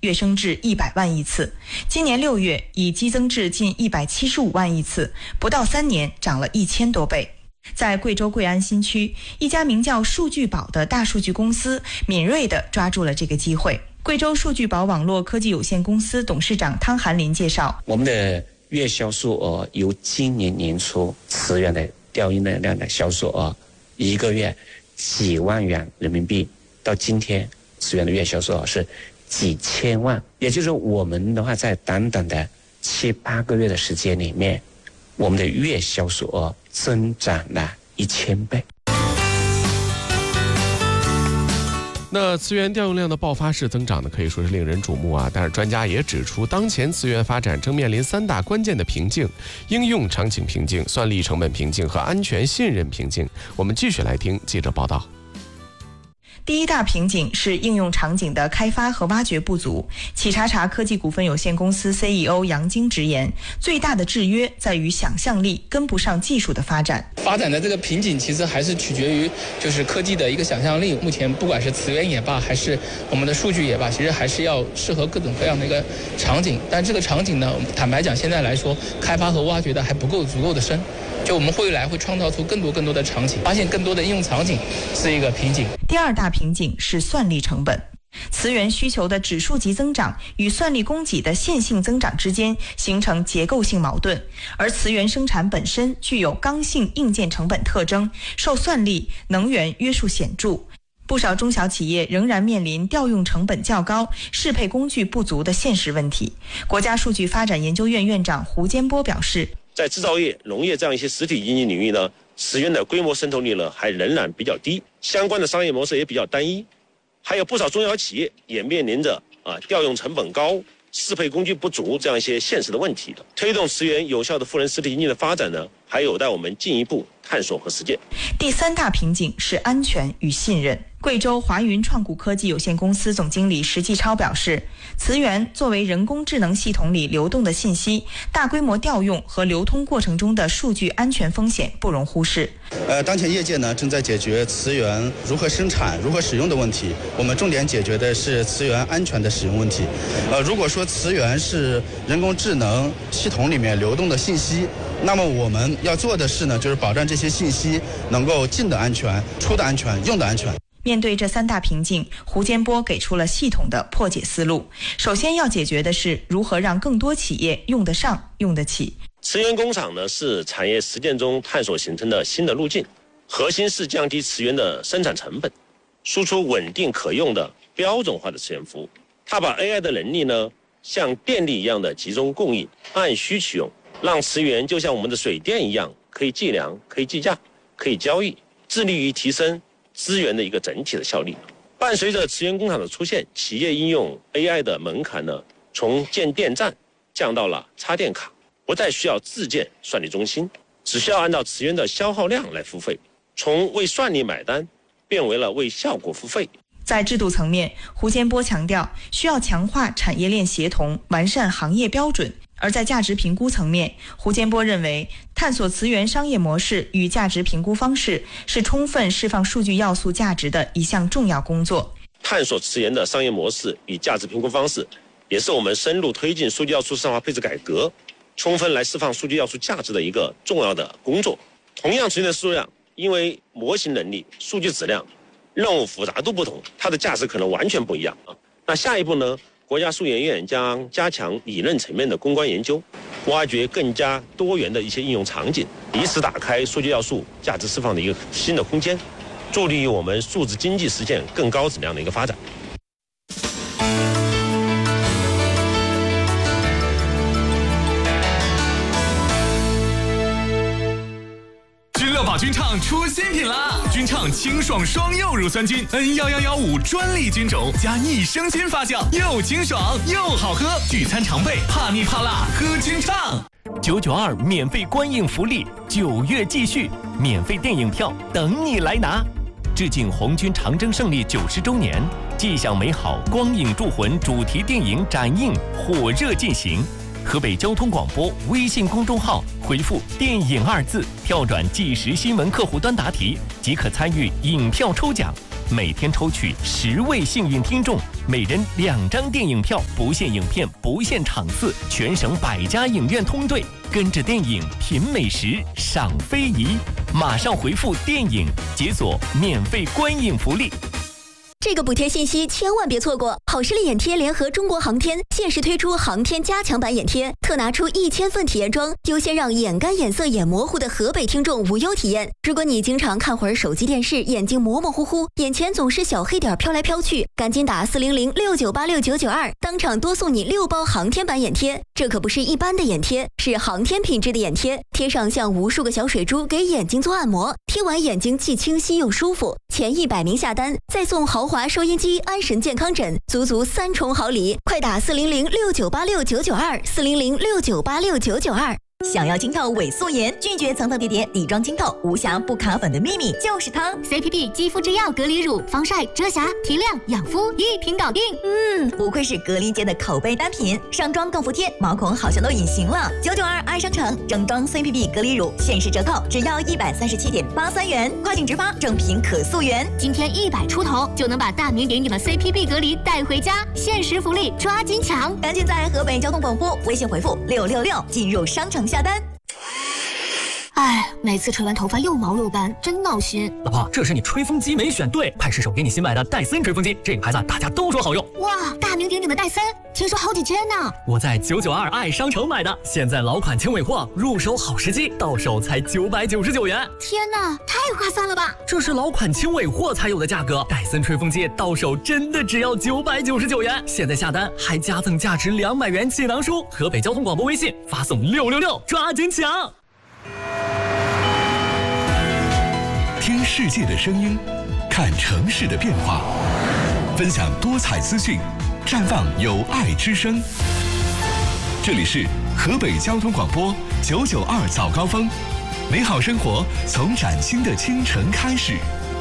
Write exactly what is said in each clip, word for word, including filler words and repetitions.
跃升至一百万亿次，今年六月已激增至近一百七十五万亿次，不到三年涨了一千多倍。在贵州贵安新区，一家名叫数据宝的大数据公司敏锐地抓住了这个机会。贵州数据宝网络科技有限公司董事长汤寒林介绍， 我们的月销售额由今年年初磁源的调用能量的销售额一个月几万元人民币，到今天磁源的月销售额是几千万，也就是我们的话在短短的七八个月的时间里面，我们的月销售额增长了一千倍。 那磁源调用量的爆发式增长呢，可以说是令人瞩目啊。但是专家也指出，当前磁源发展正面临三大关键的瓶颈：应用场景瓶颈、算力成本瓶颈和安全信任瓶颈。我们继续来听记者报道。 第一大瓶颈是应用场景的开发和挖掘不足。企查查科技股份有限公司 C E O 杨晶直言，最大的制约在于想象力跟不上技术的发展。 发展的这个瓶颈其实还是取决于就是科技的一个想象力。目前不管是磁源也罢，还是我们的数据也罢，其实还是要适合各种各样的一个场景。但这个场景呢，坦白讲，现在来说开发和挖掘的还不够足够的深。就我们未来会创造出更多更多的场景，发现更多的应用场景是一个瓶颈。 第二大瓶颈是算力成本。磁源需求的指数级增长与算力供给的线性增长之间形成结构性矛盾，而磁源生产本身具有刚性硬件成本特征，受算力、能源约束显著。不少中小企业仍然面临调用成本较高、适配工具不足的现实问题。国家数据发展研究院院长胡坚波表示， 在制造业、农业这样一些实体经济领域呢，磁源的规模渗透率呢还仍然比较低，相关的商业模式也比较单一，还有不少中小企业也面临着啊调用成本高、适配工具不足这样一些现实的问题的。推动磁源有效的赋能实体经济的发展呢，还有待我们进一步探索和实践。 第三大瓶颈是安全与信任。贵州华云创股科技有限公司总经理石继超表示，磁源作为人工智能系统里流动的信息，大规模调用和流通过程中的数据安全风险不容忽视。 呃，当前业界呢正在解决磁源如何生产、如何使用的问题，我们重点解决的是磁源安全的使用问题。呃，如果说磁源是人工智能系统里面流动的信息，那么我们要做的是呢，就是保障这些信息能够进的安全、出的安全、用的安全。 面对这三大瓶颈，胡坚波给出了系统的破解思路。首先要解决的是如何让更多企业用得上、用得起。 磁源工厂呢是产业实践中探索形成的新的路径，核心是降低磁源的生产成本，输出稳定可用的标准化的磁源服务。它把 A I 的能力呢像电力一样的集中供应，按需取用，让磁源就像我们的水电一样，可以计量、可以计价、可以交易，致力于提升资源的一个整体的效率。伴随着磁源工厂的出现，企业应用 A I 的门槛呢，从建电站降到了插电卡，不再需要自建算力中心，只需要按照磁源的消耗量来付费，从为算力买单变为了为效果付费。 在制度层面，胡坚波强调需要强化产业链协同，完善行业标准。而在价值评估层面，胡坚波认为，探索磁源商业模式与价值评估方式是充分释放数据要素价值的一项重要工作。 探索磁源的商业模式与价值评估方式，也是我们深入推进数据要素市场化配置改革，充分来释放数据要素价值的一个重要的工作。同样磁源的数量，因为模型能力、数据质量、任务复杂度不同，它的价值可能完全不一样啊。那下一步呢？国家数研院将加强理论层面的攻关研究，挖掘更加多元的一些应用场景，以此打开数据要素价值释放的一个新的空间，助力于我们数字经济实现更高质量的一个发展。 君畅出新品啦！君畅清爽双柚乳酸菌 N 一一一五专利菌种加益生菌发酵，又清爽又好喝，聚餐常备，怕腻怕辣喝君畅。 九九二免费观影福利，九月继续，免费电影票等你来拿。致敬红军长征胜利九十周年，既享美好光影铸魂主题电影展映火热进行。河北交通广播微信公众号回复“电影”二字，跳转即时新闻客户端答题，即可参与影票抽奖。每天抽取十位幸运听众， 每人两张电影票，不限影片，不限场次，全省百家影院通兑，跟着电影品美食，赏非遗。马上回复电影，解锁免费观影福利。 这个补贴信息千万别错过！好视力眼贴联合中国航天限时推出航天加强版眼贴，特拿出一千份体验装，优先让眼干、眼涩、眼模糊的河北听众无忧体验。如果你经常看会儿手机电视，眼睛模模糊糊，眼前总是小黑点飘来飘去，赶紧打四零零六九八六九九二，当场多送你六包航天版眼贴。这可不是一般的眼贴，是航天品质的眼贴，贴上像无数个小水珠给眼睛做按摩，贴完眼睛既清晰又舒服。前一百名下单再送豪华收音机、安神健康枕，足足三重好礼！快打四零零六九八六九九二，四零零六九八六九九二。 想要清透伪素颜，拒绝层层叠叠，底妆清透，无瑕不卡粉的秘密就是它 ！C P B 肌肤之钥隔离乳，防晒、遮瑕、提亮、养肤一瓶搞定。 嗯，不愧是隔离界的口碑单品，上妆更服帖，毛孔好像都隐形了。九九二爱商城正装 C P B 隔离乳限时折扣，只要一百三十七点八三元，跨境直发，正品可溯源。 今天一百出头就能把大名鼎鼎的 C P B 隔离带回家，限时福利抓紧抢！ 赶紧在河北交通广播微信回复六六六进入商城下单。 哎，每次吹完头发又毛又干，真闹心。 老婆，这是你吹风机没选对，快试手给你新买的戴森吹风机，这个牌子大家都说好用。 哇，大名鼎鼎的戴森，听说好几千呢。 我在九九二爱商城买的，现在老款轻尾货，入手好时机，到手才九百九十九元。 天哪，太划算了吧！ 这是老款轻尾货才有的价格，戴森吹风机到手真的只要九百九十九元。现在下单还加赠价值两百元气囊书，河北交通广播微信发送六六六，抓紧抢！ 听世界的声音，看城市的变化，分享多彩资讯，绽放有爱之声。这里是河北交通广播九九二早高峰，美好生活从崭新的清晨开始。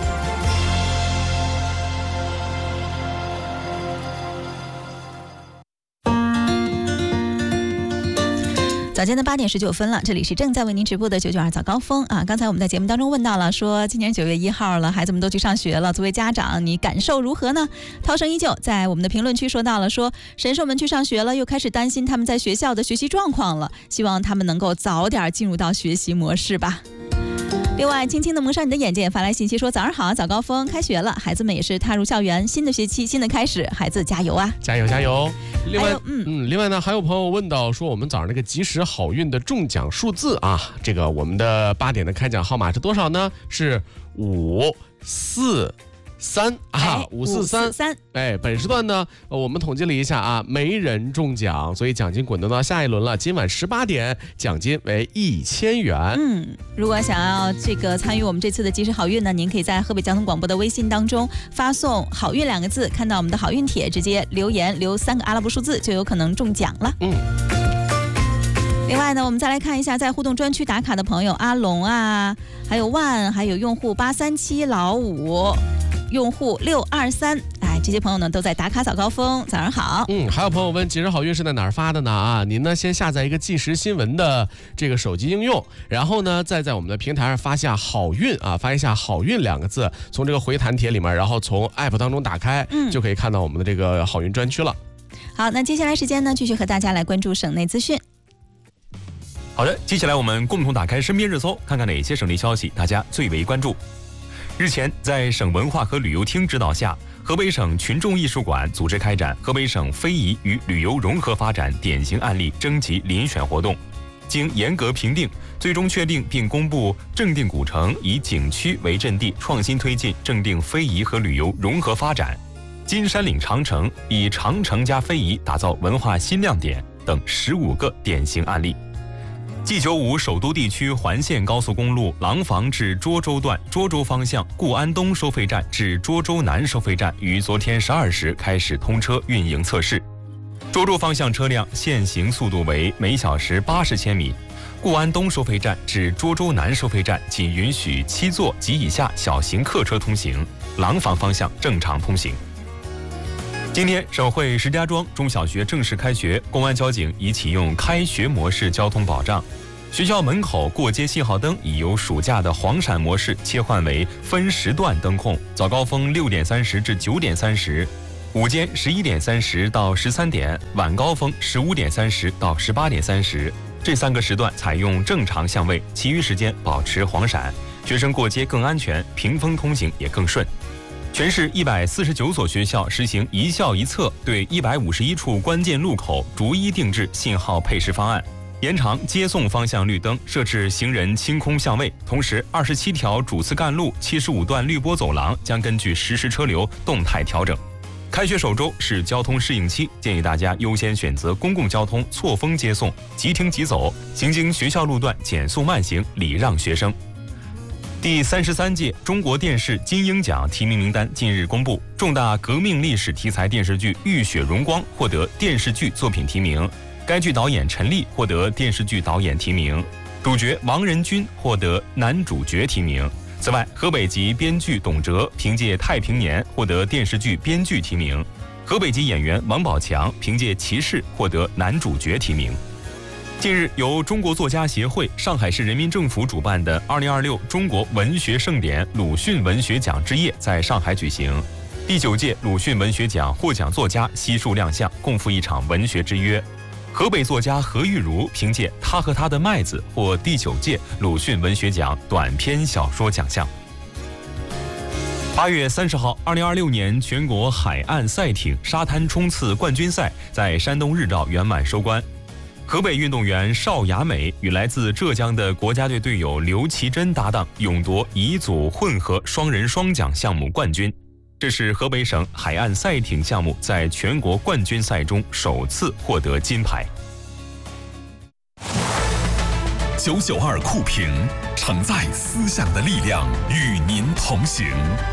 早间的八点十九分了，这里是正在为您直播的九九二早高峰啊！刚才我们在节目当中问到了，说今年九月一号了，孩子们都去上学了，作为家长，你感受如何呢？涛声依旧在我们的评论区说到了，说神兽们去上学了，又开始担心他们在学校的学习状况了，希望他们能够早点进入到学习模式吧。另外，轻轻的蒙上你的眼睛也发来信息说，早上好，早高峰开学了，孩子们也是踏入校园，新的学期，新的开始，孩子加油啊！ 加油加油！另外， 嗯嗯，另外呢，还有朋友问到说，我们早上那个吉时好运的中奖数字啊，这个我们的八点的开奖号码是多少呢？是五四三啊，五四三三。 哎，本时段呢，我们统计了一下啊，没人中奖，所以奖金滚动到下一轮了。今晚十八点，奖金为一千元。 嗯，如果想要这个参与我们这次的吉时好运呢，您可以在河北交通广播的微信当中发送“好运”两个字，看到我们的好运帖，直接留言留三个阿拉伯数字，就有可能中奖了。 嗯。 另外呢，我们再来看一下在互动专区打卡的朋友，阿龙啊，还有万，还有用户八三七老五，用户六二三，哎，这些朋友呢都在打卡早高峰，早上好。 嗯，还有朋友问吉时好运是在哪儿发的呢？啊，您呢先下载一个即时新闻的这个手机应用，然后呢再在我们的平台上发下好运啊，发一下好运两个字，从这个回弹帖里面，然后从 app 当中打开，嗯，就可以看到我们的这个好运专区了。 好，那接下来时间呢，继续和大家来关注省内资讯。 好的，接下来我们共同打开身边热搜，看看哪些省内消息大家最为关注。日前，在省文化和旅游厅指导下，河北省群众艺术馆组织开展河北省非遗与旅游融合发展典型案例征集遴选活动，经严格评定，最终确定并公布正定古城以景区为阵地，创新推进正定非遗和旅游融合发展；金山岭长城以长城加非遗打造文化新亮点等十五个典型案例。G 九五首都地区环线高速公路廊坊至涿州段涿州方向固安东收费站至涿州南收费站于昨天十二时开始通车运营测试。涿州方向车辆限行速度为每小时八十千米，固安东收费站至涿州南收费站仅允许七座及以下小型客车通行，廊坊方向正常通行。今天，省会石家庄中小学正式开学，公安交警已启用开学模式交通保障。学校门口过街信号灯已由暑假的黄闪模式切换为分时段灯控，早高峰六点三十至九点三十， 午间十一点三十到十三点，晚高峰十五点三十到十八点三十，这三个时段采用正常相位，其余时间保持黄闪，学生过街更安全，屏风通行也更顺。全市一百四十九所学校实行一校一策，对一百五十一处关键路口逐一定制信号配饰方案，延长接送方向绿灯，设置行人清空相位。同时，二十七条主次干路、七十五段绿波走廊将根据实时车流动态调整。开学首周是交通适应期，建议大家优先选择公共交通错峰接送，即停即走，行经学校路段减速慢行，礼让学生。第三十三届中国电视金鹰奖提名名单近日公布，重大革命历史题材电视剧《浴血荣光》获得电视剧作品提名，该剧导演陈立获得电视剧导演提名，主角王仁君获得男主角提名。此外，河北籍编剧董哲凭借《太平年》获得电视剧编剧提名，河北籍演员王宝强凭借《骑士》获得男主角提名。近日，由中国作家协会、上海市人民政府主办的二零二六中国文学盛典鲁迅文学奖之夜在上海举行。第九届鲁迅文学奖获奖作家悉数亮相，共赴一场文学之约。河北作家何玉茹凭借《他和他的麦子》获第九届鲁迅文学奖短篇小说奖项。八月三十号，二零二六年全国海岸赛艇沙滩冲刺冠军赛在山东日照圆满收官。河北运动员邵雅美与来自浙江的国家队队友刘奇珍搭档，勇夺乙组混合双人双桨项目冠军。这是河北省海岸赛艇项目在全国冠军赛中首次获得金牌。 九九二酷评，承载思想的力量，与您同行。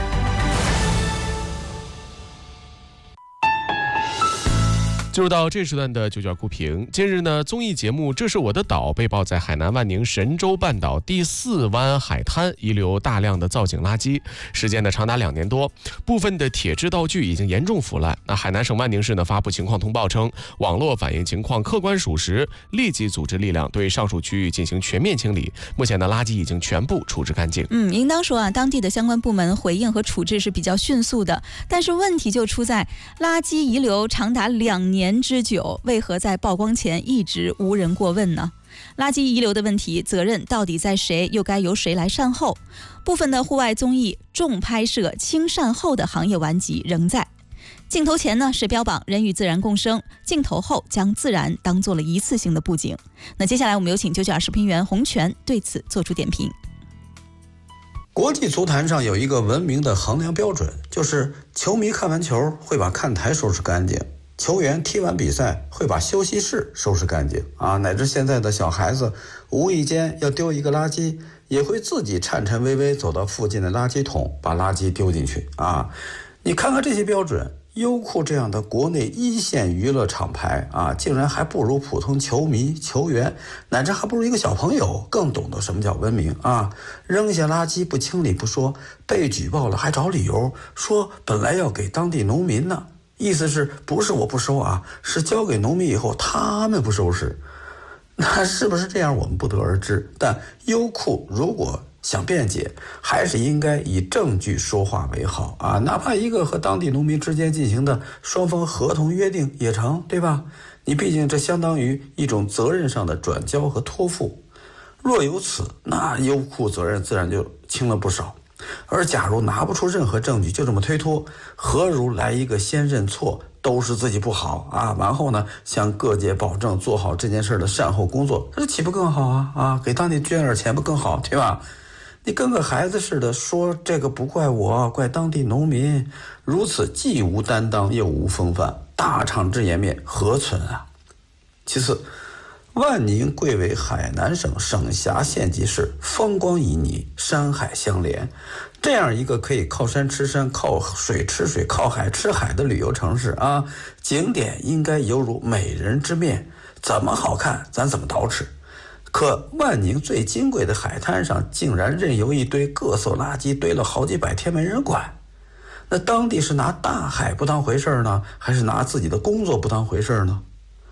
进入到这时段的九九二酷评。近日呢，综艺节目《这是我的岛》被曝在海南万宁神州半岛第四湾海滩遗留大量的造景垃圾，时间呢长达两年多，部分的铁质道具已经严重腐烂。那海南省万宁市呢发布情况通报称，网络反映情况客观属实，立即组织力量对上述区域进行全面清理。目前的垃圾已经全部处置干净。 嗯，应当说啊，当地的相关部门回应和处置是比较迅速的，但是问题就出在垃圾遗留长达两年年之久，为何在曝光前一直无人过问呢？垃圾遗留的问题，责任到底在谁？又该由谁来善后？部分的户外综艺重拍摄轻善后的行业顽疾仍在。镜头前呢是标榜人与自然共生，镜头后将自然当做了一次性的布景。那接下来我们有请九九二视频员洪泉对此做出点评。 国际足坛上有一个文明的衡量标准，就是球迷看完球会把看台收拾干净，球员踢完比赛会把休息室收拾干净啊，乃至现在的小孩子无意间要丢一个垃圾，也会自己颤颤巍巍走到附近的垃圾桶，把垃圾丢进去啊。你看看这些标准，优酷这样的国内一线娱乐厂牌啊，竟然还不如普通球迷、球员，乃至还不如一个小朋友更懂得什么叫文明啊！扔下垃圾不清理不说，被举报了还找理由说本来要给当地农民呢。意思是不是我不收啊，是交给农民以后他们不收拾。那是不是这样我们不得而知，但优酷如果想辩解，还是应该以证据说话为好啊！哪怕一个和当地农民之间进行的双方合同约定也成，对吧？你毕竟这相当于一种责任上的转交和托付。若有此，那优酷责任自然就轻了不少。而假如拿不出任何证据就这么推脱，何如来一个先认错，都是自己不好啊，然后呢向各界保证做好这件事的善后工作，这岂不更好啊？啊，给当地捐点钱不更好，对吧？你跟个孩子似的说这个不怪我，怪当地农民，如此既无担当又无风范，大厂之颜面何存啊？其次，万宁贵为海南省省辖县级市，风光旖旎，山海相连，这样一个可以靠山吃山、靠水吃水、靠海吃海的旅游城市啊，景点应该犹如美人之面，怎么好看咱怎么捯饬。可万宁最金贵的海滩上竟然任由一堆各色垃圾堆了好几百天没人管，那当地是拿大海不当回事呢，还是拿自己的工作不当回事呢？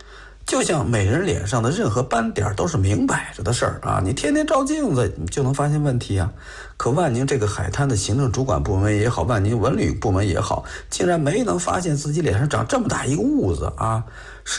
就像每人脸上的任何斑点都是明摆着的事儿啊，你天天照镜子你就能发现问题啊。可万宁这个海滩的行政主管部门也好，万宁文旅部门也好，竟然没能发现自己脸上长这么大一个痦子啊。